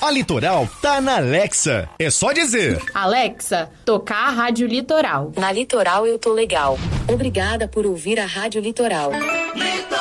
A Litoral tá na Alexa. É só dizer: Alexa, tocar a Rádio Litoral. Na Litoral eu tô legal. Obrigada por ouvir a Rádio Litoral. Litoral.